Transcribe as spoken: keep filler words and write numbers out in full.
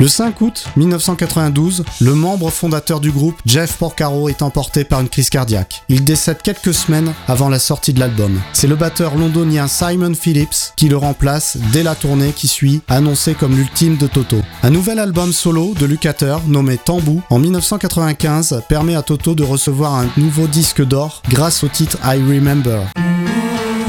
Le cinq août mille neuf cent quatre-vingt-douze, le membre fondateur du groupe, Jeff Porcaro, est emporté par une crise cardiaque. Il décède quelques semaines avant la sortie de l'album. C'est le batteur londonien Simon Phillips qui le remplace dès la tournée qui suit, annoncé comme l'ultime de Toto. Un nouvel album solo de Lukather, nommé Tambou, en mille neuf cent quatre-vingt-quinze, permet à Toto de recevoir un nouveau disque d'or grâce au titre I Remember.